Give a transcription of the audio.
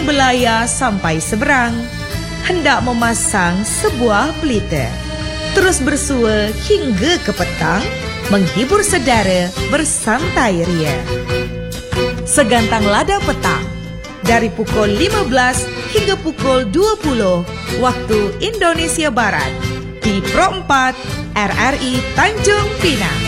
Belaya sampai seberang, hendak memasang sebuah pelita. Terus bersua hingga ke petang, menghibur saudara bersantai ria. Segantang lada petang, dari pukul 15 hingga pukul 20 waktu Indonesia Barat, di Pro 4 RRI Tanjung Pinang.